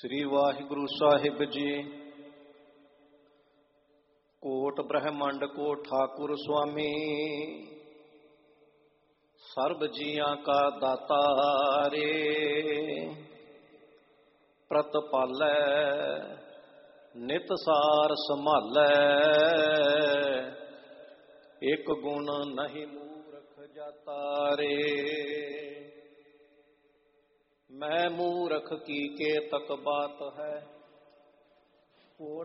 ਸ੍ਰੀ ਵਾਹਿਗੁਰੂ ਸਾਹਿਬ ਜੀ। ਕੋਟ ਬ੍ਰਹਮੰਡ ਕੋ ਠਾਕੁਰ ਸੁਆਮੀ, ਸਰਬ ਜੀਆਂ ਕਾ ਦਾਤਾਰੇ। ਪ੍ਰਤਪਾਲੈ ਨਿਤ ਸਾਰ ਸੰਭਾਲੈ, ਇੱਕ ਗੁਣ ਨਹੀਂ ਮੂਰਖ ਜਾਤਾ ਰੇ। ਮੈਂ ਮੂਰਖ ਕੀ ਕੇ ਤਕ ਬਾਤ ਹੈ,